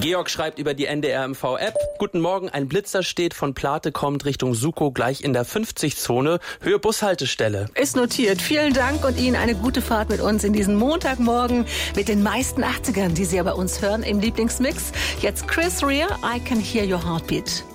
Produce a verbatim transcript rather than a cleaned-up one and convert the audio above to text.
Georg schreibt über die N D R M V-App. Guten Morgen, ein Blitzer steht von Plate, kommt Richtung Sukow, gleich in der fünfzig-Zone, Höhe Bushaltestelle. Ist notiert. Vielen Dank und Ihnen eine gute Fahrt mit uns in diesen Montagmorgen mit den meisten achtzigern, die Sie ja bei uns hören im Lieblingsmix. Jetzt Chris Rea, I Can Hear Your Heartbeat.